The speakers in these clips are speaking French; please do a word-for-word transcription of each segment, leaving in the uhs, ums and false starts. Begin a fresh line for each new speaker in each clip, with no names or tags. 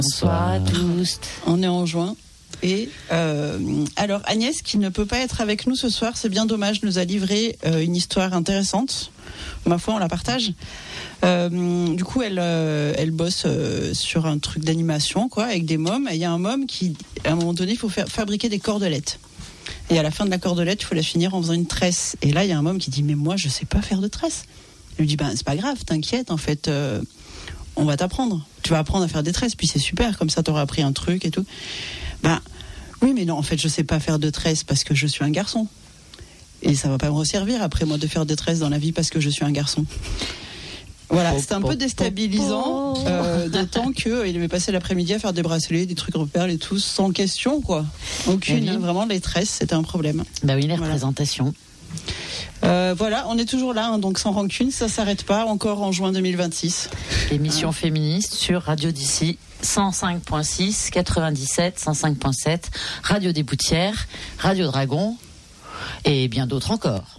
Bonsoir à tous.
On est en juin. Et euh, alors Agnès, qui ne peut pas être avec nous ce soir, c'est bien dommage, nous a livré euh, une histoire intéressante. Ma foi, on la partage. Euh, du coup, elle, euh, elle bosse euh, sur un truc d'animation, quoi, avec des mômes. Et il y a un môme qui, à un moment donné, il faut faire fabriquer des cordelettes. Et à la fin de la cordelette, il faut la finir en faisant une tresse. Et là, il y a un môme qui dit, mais moi, je sais pas faire de tresse. Il lui dit, ben c'est pas grave, t'inquiète, en fait, euh, on va t'apprendre. Tu vas apprendre à faire des tresses, puis c'est super, comme ça, t'auras appris un truc et tout. Ben oui, mais non, en fait, je sais pas faire de tresses parce que je suis un garçon. Et ça va pas me resservir après moi de faire des tresses dans la vie parce que je suis un garçon. Voilà, c'était un peu déstabilisant, euh, d'autant qu'il avait passé l'après-midi à faire des bracelets, des trucs repères et tout, sans question, quoi. Aucune, oui. Vraiment, les tresses, c'était un problème.
Bah oui, les
voilà.
représentations.
Euh, voilà, on est toujours là, hein, donc sans rancune, ça s'arrête pas, encore en juin deux mille vingt-six.
Émission hein. féministe sur Radio d'ici, cent cinq virgule six, quatre-vingt-dix-sept, cent cinq virgule sept, Radio des Boutières, Radio Dragon, et bien d'autres encore.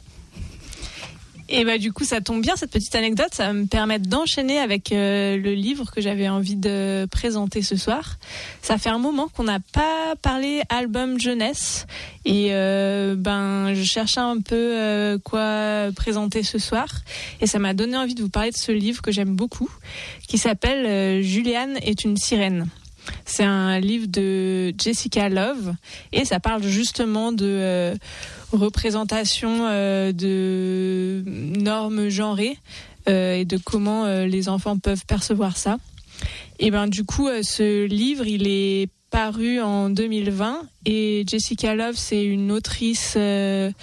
Et bah du coup ça tombe bien cette petite anecdote, ça va me permettre d'enchaîner avec euh, le livre que j'avais envie de présenter ce soir. Ça fait un moment qu'on n'a pas parlé album jeunesse et euh, ben je cherchais un peu euh, quoi présenter ce soir et ça m'a donné envie de vous parler de ce livre que j'aime beaucoup qui s'appelle euh, Juliane est une sirène. C'est un livre de Jessica Love et ça parle justement de euh, représentation euh, de normes genrées euh, et de comment euh, les enfants peuvent percevoir ça. Et ben du coup, euh, ce livre, il est paru en deux mille vingt et Jessica Love, c'est une autrice, euh,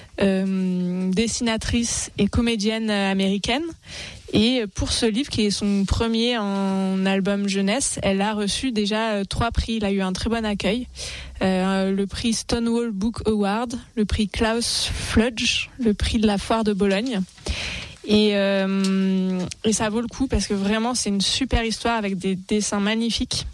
euh, dessinatrice et comédienne américaine. Et pour ce livre, qui est son premier en album jeunesse, elle a reçu déjà trois prix. Il a eu un très bon accueil. Euh, le prix Stonewall Book Award, le prix Klaus Fludge, le prix de la Foire de Bologne. Et, euh, et ça vaut le coup parce que vraiment, c'est une super histoire avec des dessins magnifiques.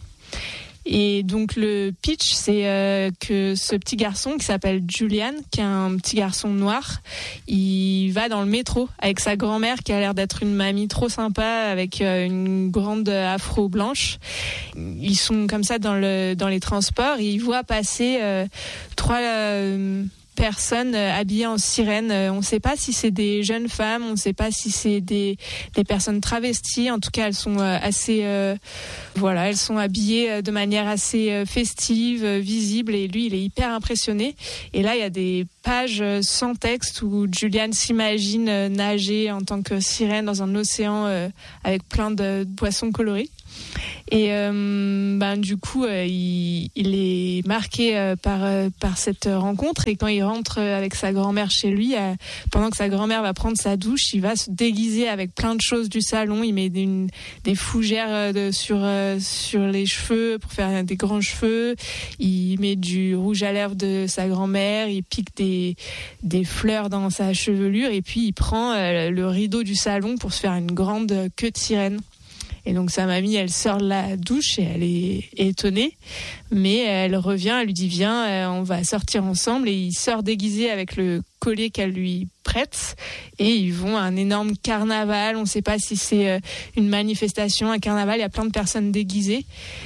Et donc le pitch, c'est euh, que ce petit garçon qui s'appelle Julian, qui est un petit garçon noir, il va dans le métro avec sa grand-mère qui a l'air d'être une mamie trop sympa avec euh, une grande afro blanche. Ils sont comme ça dans le dans les transports et ils voient passer euh, trois euh, personnes habillées en sirène. On ne sait pas si c'est des jeunes femmes, on ne sait pas si c'est des, des personnes travesties. En tout cas, elles sont assez, euh, voilà, elles sont habillées de manière assez festive, visible. Et lui, il est hyper impressionné. Et là, il y a des pages sans texte où Juliane s'imagine nager en tant que sirène dans un océan euh, avec plein de poissons colorés. Et euh, ben du coup euh, il, il est marqué euh, par euh, par cette rencontre et quand il rentre avec sa grand-mère chez lui, euh, pendant que sa grand-mère va prendre sa douche, il va se déguiser avec plein de choses du salon. Il met des, une, des fougères de, sur euh, sur les cheveux pour faire des grands cheveux. Il met du rouge à lèvres de sa grand-mère. Il pique des des fleurs dans sa chevelure et puis il prend euh, le rideau du salon pour se faire une grande queue de sirène. Et donc sa mamie, elle sort de la douche et elle est étonnée, mais elle revient, elle lui dit viens, on va sortir ensemble, et il sort déguisé avec le collier qu'elle lui prête et ils vont à un énorme carnaval. On ne sait pas si c'est une manifestation, un carnaval, il y a plein de personnes déguisées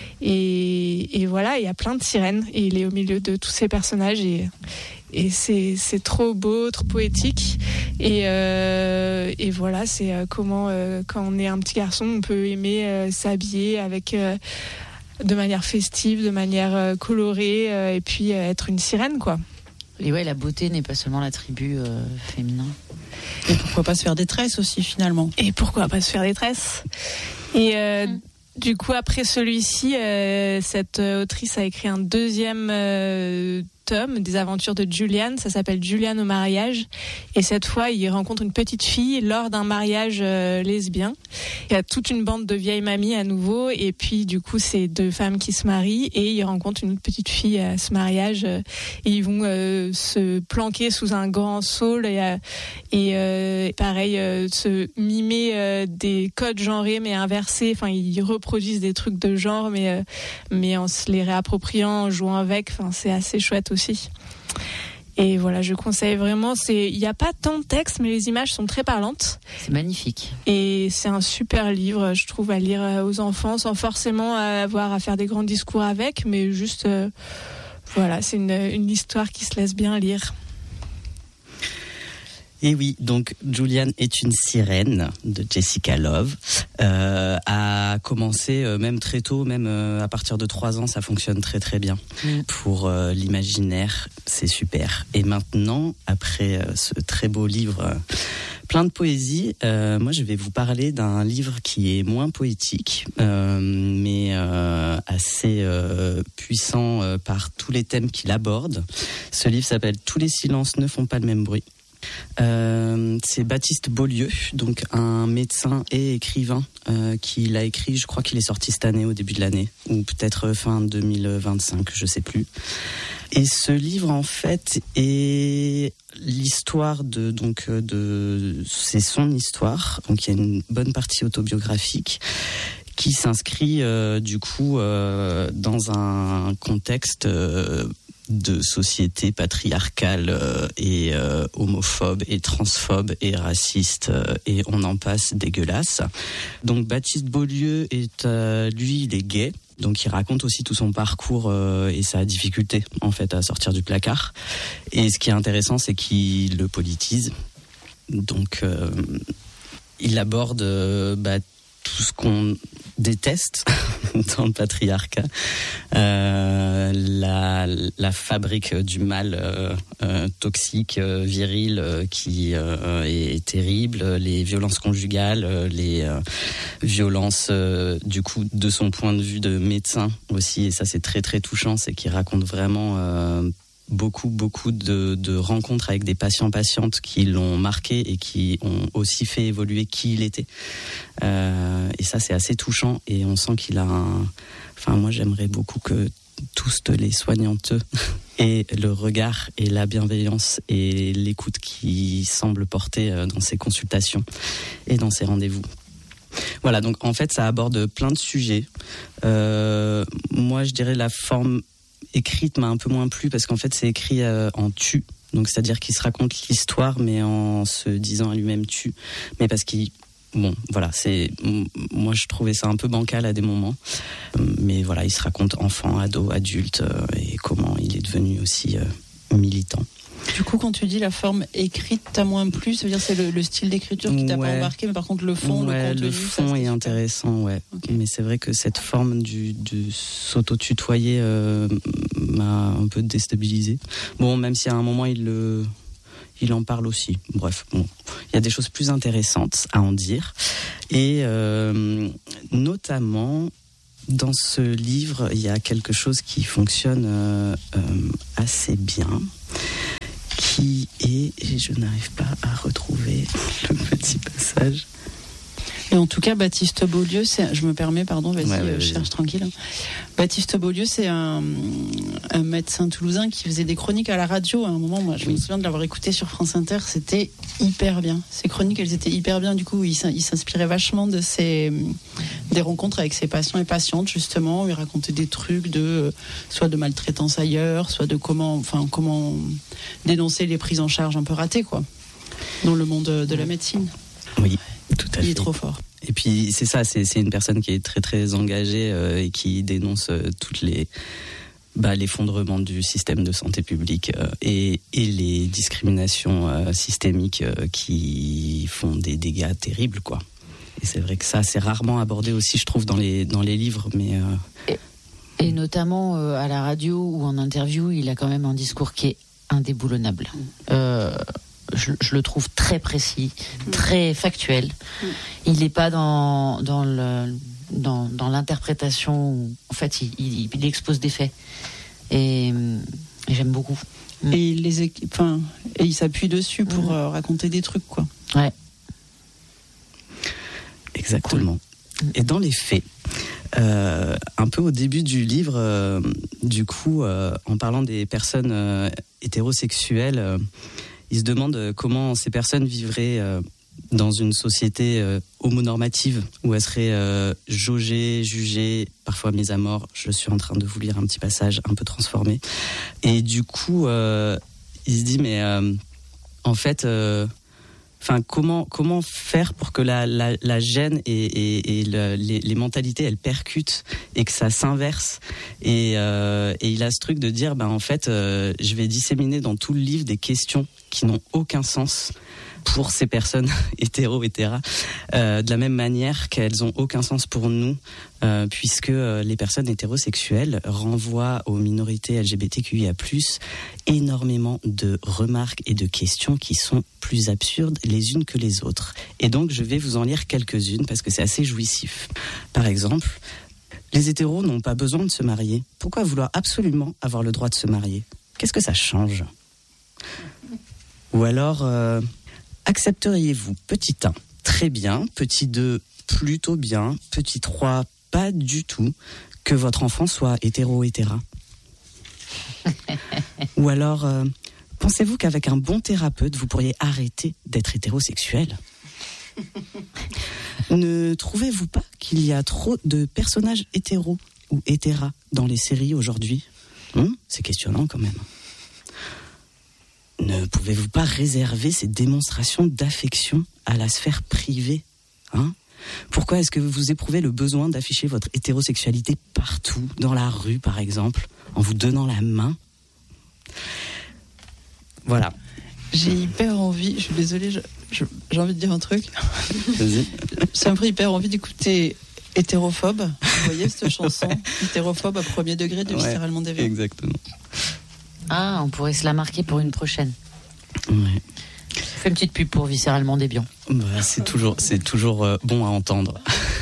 et, et voilà, il y a plein de sirènes et il est au milieu de tous ces personnages et Et c'est, c'est trop beau, trop poétique. Et, euh, et voilà, c'est euh, comment, euh, quand on est un petit garçon, on peut aimer euh, s'habiller avec, euh, de manière festive, de manière euh, colorée, euh, et puis euh, être une sirène, quoi.
Et ouais, la beauté n'est pas seulement l'attribut euh, féminin.
Et pourquoi pas se faire des tresses aussi, finalement.
Et pourquoi pas se faire des tresses. Et euh, mmh. du coup, après celui-ci, euh, cette autrice a écrit un deuxième euh, tome des aventures de Julian. Ça s'appelle Julian au mariage. Et cette fois, il rencontre une petite fille lors d'un mariage euh, lesbien. Il y a toute une bande de vieilles mamies à nouveau. Et puis, du coup, c'est deux femmes qui se marient. Et il rencontre une petite fille à ce mariage. Euh, et ils vont euh, se planquer sous un grand saule. Et, euh, et euh, pareil, euh, se mimer euh, des codes genrés, mais inversés. Enfin, ils reproduisent des trucs de genre, mais, euh, mais en se les réappropriant, en jouant avec. Enfin, c'est assez chouette aussi. Et voilà, je conseille vraiment. C'est, il n'y a pas tant de texte, mais les images sont très parlantes.
C'est magnifique.
Et c'est un super livre, je trouve, à lire aux enfants, sans forcément avoir à faire des grands discours avec, mais juste, euh, voilà, c'est une, une histoire qui se laisse bien lire.
Et oui, donc Julian est une sirène de Jessica Love. Euh, a commencé euh, même très tôt, même euh, à partir de trois ans, ça fonctionne très très bien. Mm. Pour euh, l'imaginaire, c'est super. Et maintenant, après euh, ce très beau livre euh, plein de poésie, euh, moi je vais vous parler d'un livre qui est moins poétique, euh, mais euh, assez euh, puissant euh, par tous les thèmes qu'il aborde. Ce livre s'appelle « Tous les silences ne font pas le même bruit ». Euh, c'est Baptiste Beaulieu, donc un médecin et écrivain euh, qui l'a écrit, je crois qu'il est sorti cette année, au début de l'année, ou peut-être fin deux mille vingt-cinq, je sais plus. Et ce livre, en fait, est l'histoire de, donc, de, c'est son histoire, donc il y a une bonne partie autobiographique qui s'inscrit euh, du coup euh, dans un contexte euh, de société patriarcale euh, et euh, homophobe et transphobe et raciste euh, et on en passe, dégueulasse. Donc Baptiste Beaulieu est euh, lui il est gay, donc il raconte aussi tout son parcours euh, et sa difficulté en fait à sortir du placard. Et ce qui est intéressant, c'est qu'il le politise. Donc euh, il aborde euh, bah, tout ce qu'on déteste dans le patriarcat, euh, la, la fabrique du mal euh, euh, toxique, euh, viril, euh, qui euh, est terrible, les violences conjugales, euh, les euh, violences euh, du coup de son point de vue de médecin aussi, et ça c'est très très touchant, c'est qu'il raconte vraiment euh, beaucoup beaucoup de, de rencontres avec des patients patientes qui l'ont marqué et qui ont aussi fait évoluer qui il était, euh, et ça c'est assez touchant et on sent qu'il a un... enfin moi j'aimerais beaucoup que tous les soignantes aient le regard et la bienveillance et l'écoute qui semble porter dans ses consultations et dans ses rendez-vous. Voilà, donc en fait ça aborde plein de sujets. Euh, moi je dirais la forme écrite m'a un peu moins plu parce qu'en fait c'est écrit euh, en tu, donc c'est-à-dire qu'il se raconte l'histoire mais en se disant à lui-même tu, mais parce qu'il bon voilà c'est moi je trouvais ça un peu bancal à des moments, mais voilà il se raconte enfant, ado, adulte euh, et comment il est devenu aussi euh, militant.
Du coup, quand tu dis la forme écrite t'a moins plu, ça veut dire c'est le, le style d'écriture qui t'a ouais. pas embarqué, mais par contre le fond,
ouais,
le contenu,
le fond ça, est super intéressant, ouais. Okay. Mais c'est vrai que cette forme du, du s'auto-tutoyer euh, m'a un peu déstabilisé. Bon, même si à un moment il le, il en parle aussi. Bref, bon, il y a des choses plus intéressantes à en dire, et euh, notamment. Dans ce livre, il y a quelque chose qui fonctionne euh, euh, assez bien, qui est, et je n'arrive pas à retrouver le petit passage.
Et en tout cas, Baptiste Beaulieu, c'est, je me permets, pardon, vas-y, ouais, ouais, euh, cherche tranquille. Baptiste Beaulieu, c'est un, un médecin toulousain qui faisait des chroniques à la radio. À un moment, moi, je oui. me souviens de l'avoir écouté sur France Inter, c'était hyper bien. Ces chroniques, elles étaient hyper bien. Du coup, il, il s'inspirait vachement de ses, des rencontres avec ses patients et patientes, justement, où il racontait des trucs de, soit de maltraitance ailleurs, soit de comment, enfin, comment dénoncer les prises en charge un peu ratées, quoi, dans le monde de la médecine.
Oui. Tout à
il
fait.
est trop fort.
Et puis c'est ça, c'est, c'est une personne qui est très très engagée euh, et qui dénonce euh, toutes les bah, l'effondrement du système de santé publique euh, et, et les discriminations euh, systémiques euh, qui font des dégâts terribles, quoi. Et c'est vrai que ça c'est rarement abordé aussi, je trouve, dans les dans les livres, mais euh...
et, et notamment euh, à la radio ou en interview, il a quand même un discours qui est indéboulonnable. Euh, Je, je le trouve très précis, très factuel. Il n'est pas dans, dans, le, dans, dans l'interprétation où, en fait, il, il, il expose des faits. Et, et j'aime beaucoup.
Et il, les, enfin, et il s'appuie dessus pour mmh. euh, raconter des trucs, quoi.
Ouais.
Exactement. Cool. Et dans les faits, euh, un peu au début du livre, euh, du coup, euh, en parlant des personnes euh, hétérosexuelles, euh, il se demande comment ces personnes vivraient euh, dans une société euh, homonormative où elles seraient euh, jaugées, jugées, parfois mises à mort. Je suis en train de vous lire un petit passage un peu transformé. Et du coup, euh, il se dit mais euh, en fait, euh, enfin comment comment faire pour que la la, la gêne et, et, et le, les, les mentalités elles percutent et que ça s'inverse et, euh, et il a ce truc de dire ben en fait euh, je vais disséminer dans tout le livre des questions qui n'ont aucun sens pour ces personnes hétéro hétéra euh, de la même manière qu'elles ont aucun sens pour nous euh, puisque euh, les personnes hétérosexuelles renvoient aux minorités L G B T Q I A plus, énormément de remarques et de questions qui sont plus absurdes les unes que les autres. Et donc je vais vous en lire quelques-unes parce que c'est assez jouissif. Par exemple, les hétéros n'ont pas besoin de se marier. Pourquoi vouloir absolument avoir le droit de se marier ? Qu'est-ce que ça change ? Ou alors euh, accepteriez-vous petit un, très bien, petit deux, plutôt bien, petit trois, pas du tout, que votre enfant soit hétéro-hétéra ? Ou alors, euh, pensez-vous qu'avec un bon thérapeute, vous pourriez arrêter d'être hétérosexuel ? Ne trouvez-vous pas qu'il y a trop de personnages hétéros ou hétéras dans les séries aujourd'hui ? hum, C'est questionnant quand même. Ne pouvez-vous pas réserver ces démonstrations d'affection à la sphère privée, hein ? Pourquoi est-ce que vous éprouvez le besoin d'afficher votre hétérosexualité partout, dans la rue par exemple, en vous donnant la main ? Voilà.
J'ai hyper envie, je suis désolée, je, je, j'ai envie de dire un truc.
Vas-y.
Ça me fait hyper envie d'écouter Hétérophobe. Vous voyez cette chanson Hétérophobe à premier degré de
Ouais,
Viscéralement Déviant.
Exactement.
Ah, on pourrait se la marquer pour une prochaine.
Ouais.
Fais une petite pub pour Viscéralement Déviant.
Bah, c'est toujours, c'est toujours euh, bon à entendre.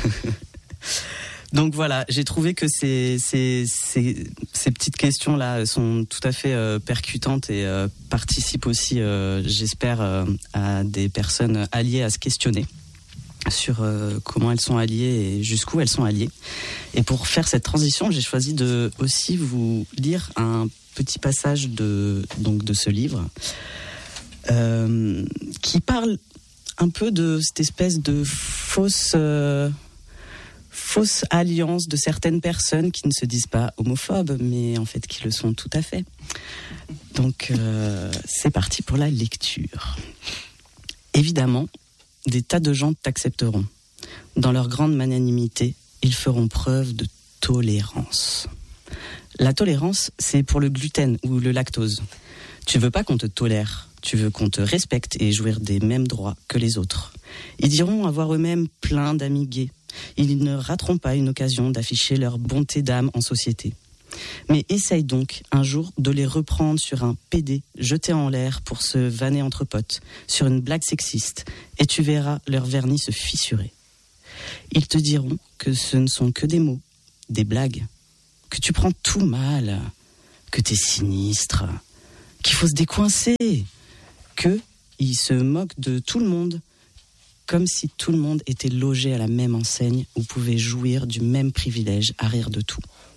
Donc voilà, j'ai trouvé que ces, ces, ces, ces petites questions-là sont tout à fait euh, percutantes et euh, participent aussi, euh, j'espère, euh, à des personnes alliées à se questionner sur euh, comment elles sont alliées et jusqu'où elles sont alliées. Et pour faire cette transition, j'ai choisi de aussi vous lire un petit passage de, donc, de ce livre euh, qui parle un peu de cette espèce de fausse... Euh, fausse alliance de certaines personnes qui ne se disent pas homophobes, mais en fait qui le sont tout à fait. Donc, euh, c'est parti pour la lecture. Évidemment, des tas de gens t'accepteront. Dans leur grande magnanimité, ils feront preuve de tolérance. La tolérance, c'est pour le gluten ou le lactose. Tu veux pas qu'on te tolère, tu veux qu'on te respecte et jouir des mêmes droits que les autres. Ils diront avoir eux-mêmes plein d'amis gays. Ils ne rateront pas une occasion d'afficher leur bonté d'âme en société. Mais essaye donc un jour de les reprendre sur un pédé jeté en l'air pour se vanner entre potes, sur une blague sexiste, et tu verras leur vernis se fissurer. Ils te diront que ce ne sont que des mots, des blagues, que tu prends tout mal, que t'es sinistre, qu'il faut se décoincer, qu'ils se moquent de tout le monde, comme si tout le monde était logé à la même enseigne ou pouvait jouir du même privilège à rire de tout.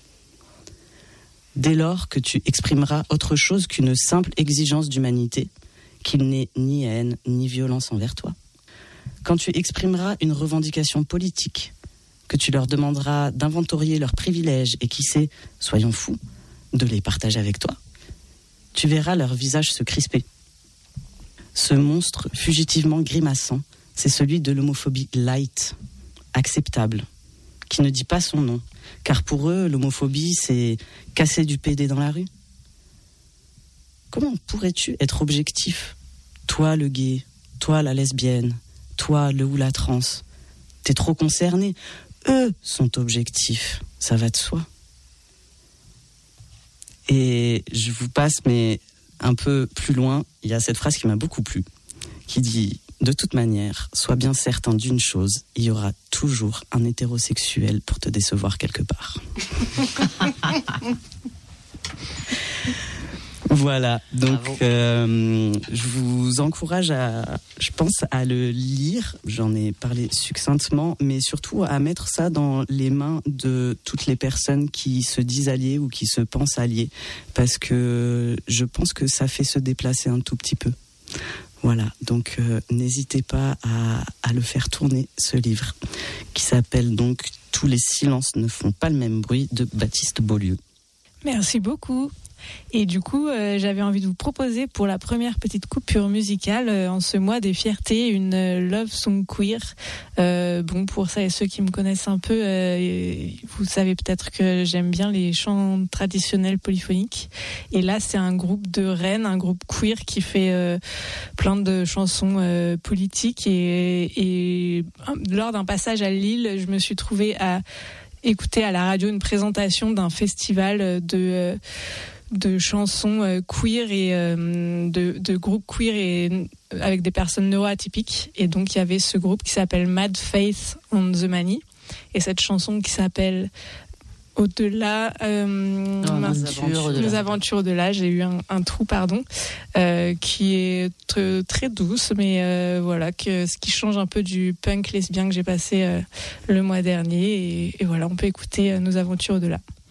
Dès lors que tu exprimeras autre chose qu'une simple exigence d'humanité, qu'il n'est ni haine ni violence envers toi, quand tu exprimeras une revendication politique, que tu leur demanderas d'inventorier leurs privilèges et qui sait, soyons fous, de les partager avec toi, tu verras leur visage se crisper. Ce monstre fugitivement grimaçant, c'est celui de l'homophobie light, acceptable, qui ne dit pas son nom. Car pour eux, l'homophobie, c'est casser du pédé dans la rue. Comment pourrais-tu être objectif ? Toi, le gay, toi, la lesbienne, toi, le ou la trans. T'es trop concerné. Eux sont objectifs. Ça va de soi. Et je vous passe, mais un peu plus loin, il y a cette phrase qui m'a beaucoup plu, qui dit... De toute manière, sois bien certain d'une chose, il y aura toujours un hétérosexuel pour te décevoir quelque part. Voilà, donc euh, je vous encourage à, je pense, à le lire, j'en ai parlé succinctement, mais surtout à mettre ça dans les mains de toutes les personnes qui se disent alliées ou qui se pensent alliées, parce que je pense que ça fait se déplacer un tout petit peu. Voilà, donc euh, n'hésitez pas à, à le faire tourner, ce livre, qui s'appelle donc « Tous les silences ne font pas le même bruit » de Baptiste Beaulieu.
Merci beaucoup. Et du coup, euh, j'avais envie de vous proposer pour la première petite coupure musicale euh, en ce mois des fiertés une euh, love song queer. Euh, bon, pour ça et ceux qui me connaissent un peu, euh, vous savez peut-être que j'aime bien les chants traditionnels polyphoniques. Et là, c'est un groupe de Rennes, un groupe queer qui fait euh, plein de chansons euh, politiques. Et, et lors d'un passage à Lille, je me suis trouvée à écouter à la radio une présentation d'un festival de... Euh, de chansons euh, queer et euh, de, de groupes queer et avec des personnes neuroatypiques. Et donc il y avait ce groupe qui s'appelle Mad Faith on the Many et cette chanson qui s'appelle Au-delà, euh,
non,
mince,
nos aventures au-delà.
Nos aventures au-delà. J'ai eu un, un trou, pardon, euh, qui est t- très douce, mais euh, voilà, que ce qui change un peu du punk lesbien que j'ai passé euh, le mois dernier. Et, et voilà, on peut écouter euh, Nos aventures au-delà.